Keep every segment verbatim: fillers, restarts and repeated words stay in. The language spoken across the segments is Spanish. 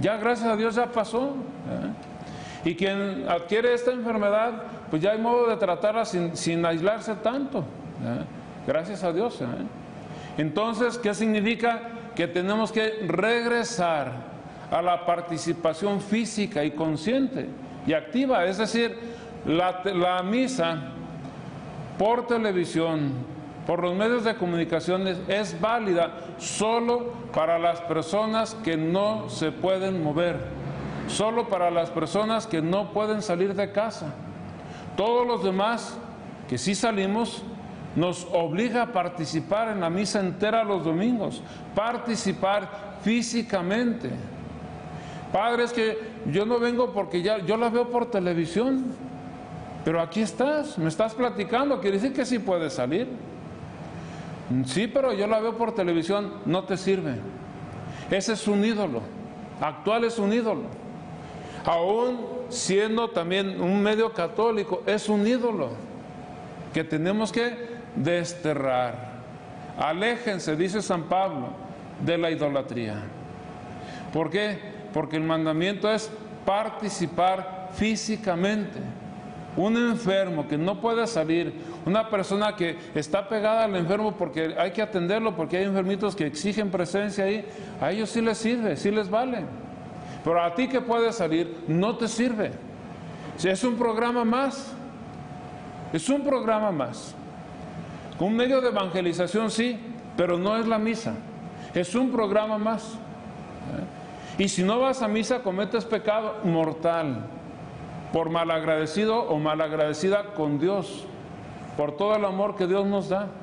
Ya gracias a Dios ya pasó. ¿eh? Y quien adquiere esta enfermedad, pues ya hay modo de tratarla sin, sin aislarse tanto. ¿eh? Gracias a Dios. ¿eh? Entonces, ¿qué significa? Que tenemos que regresar a la participación física y consciente y activa. Es decir, la, la misa por televisión, por los medios de comunicación, es válida solo para las personas que no se pueden mover, solo para las personas que no pueden salir de casa. Todos los demás que sí salimos, nos obliga a participar en la misa entera los domingos, participar físicamente. Padre, es que yo no vengo porque ya yo la veo por televisión, pero aquí estás, me estás platicando, quiere decir que sí puedes salir. Sí, pero yo la veo por televisión, no te sirve. Ese es un ídolo, actual es un ídolo. Aún siendo también un medio católico, es un ídolo que tenemos que desterrar. Aléjense, dice San Pablo, de la idolatría. ¿Por qué? Porque el mandamiento es participar físicamente. Un enfermo que no puede salir, una persona que está pegada al enfermo porque hay que atenderlo, porque hay enfermitos que exigen presencia ahí, a ellos sí les sirve, sí les vale. Pero a ti que puedes salir, no te sirve. Si es un programa más, es un programa más. Un medio de evangelización sí, pero no es la misa. Es un programa más. Y si no vas a misa, cometes pecado mortal, por malagradecido o malagradecida con Dios, por todo el amor que Dios nos da.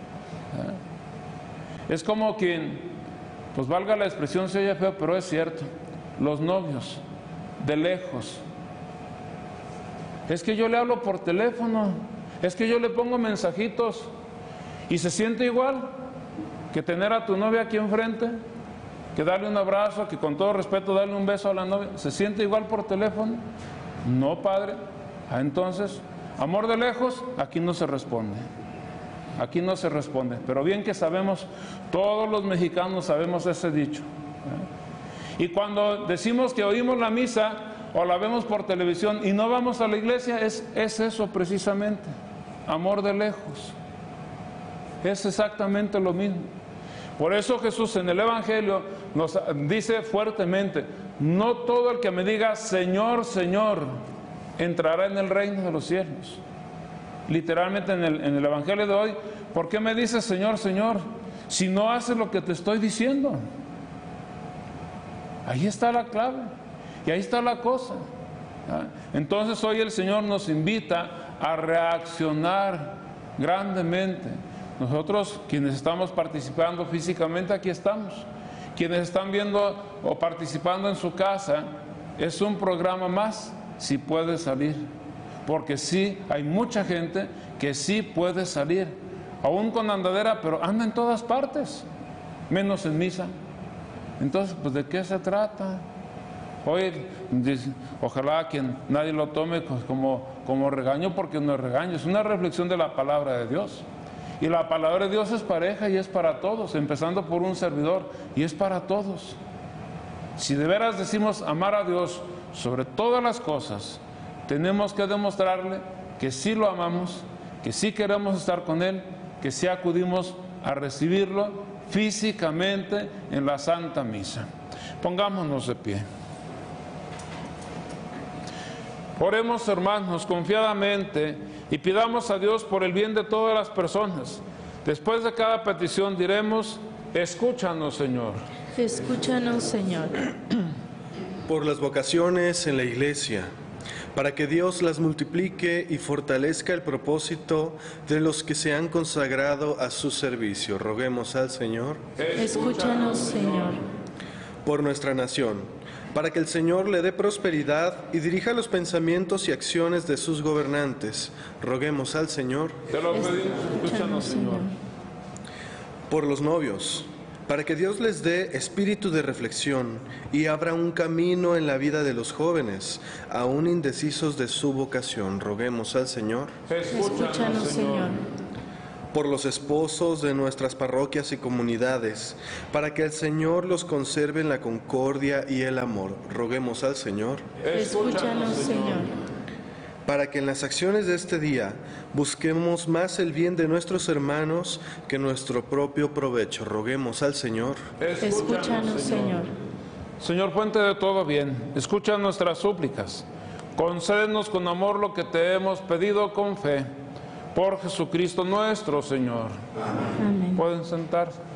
Es como quien, pues valga la expresión, se oye feo, pero es cierto, los novios, de lejos. Es que yo le hablo por teléfono, es que yo le pongo mensajitos, y se siente igual que tener a tu novia aquí enfrente, que darle un abrazo, que con todo respeto darle un beso a la novia. ¿Se siente igual por teléfono? No, padre. Ah, entonces, amor de lejos, aquí no se responde. Aquí no se responde. Pero bien que sabemos, todos los mexicanos sabemos ese dicho. ¿eh? Y cuando decimos que oímos la misa o la vemos por televisión y no vamos a la iglesia, es, es eso precisamente, amor de lejos. Es exactamente lo mismo. Por eso Jesús en el Evangelio nos dice fuertemente, no todo el que me diga Señor, Señor, entrará en el reino de los cielos. Literalmente en el, en el Evangelio de hoy, ¿por qué me dices Señor, Señor, si no haces lo que te estoy diciendo? Ahí está la clave y ahí está la cosa. ¿Ah? Entonces hoy el Señor nos invita a reaccionar grandemente. Nosotros, quienes estamos participando físicamente, aquí estamos. Quienes están viendo o participando en su casa, es un programa más, si puede salir. Porque sí, hay mucha gente que sí puede salir, aún con andadera, pero anda en todas partes, menos en misa. Entonces, pues, ¿de qué se trata? Hoy, ojalá que nadie lo tome como, como regaño, porque no es regaño, es una reflexión de la palabra de Dios. Y la palabra de Dios es pareja y es para todos, empezando por un servidor, y es para todos. Si de veras decimos amar a Dios sobre todas las cosas, tenemos que demostrarle que sí lo amamos, que sí queremos estar con Él, que sí acudimos a recibirlo físicamente en la Santa Misa. Pongámonos de pie. Oremos, hermanos, confiadamente y pidamos a Dios por el bien de todas las personas. Después de cada petición diremos, escúchanos, Señor. Escúchanos, Señor. Por las vocaciones en la Iglesia, para que Dios las multiplique y fortalezca el propósito de los que se han consagrado a su servicio. Roguemos al Señor. Escúchanos, Señor. Por nuestra nación, para que el Señor le dé prosperidad y dirija los pensamientos y acciones de sus gobernantes. Roguemos al Señor. Te lo pedimos, escúchanos, Señor. Por los novios, para que Dios les dé espíritu de reflexión y abra un camino en la vida de los jóvenes, aún indecisos de su vocación. Roguemos al Señor. Escúchanos, Señor. por los esposos de nuestras parroquias y comunidades, para que el Señor los conserve en la concordia y el amor. Roguemos al Señor. Escúchanos, Señor. Para que en las acciones de este día busquemos más el bien de nuestros hermanos que nuestro propio provecho. Roguemos al Señor. Escúchanos, Señor. Señor, fuente de todo bien, escucha nuestras súplicas. Concédenos con amor lo que te hemos pedido con fe. Por Jesucristo nuestro Señor. Amén. Pueden sentarse.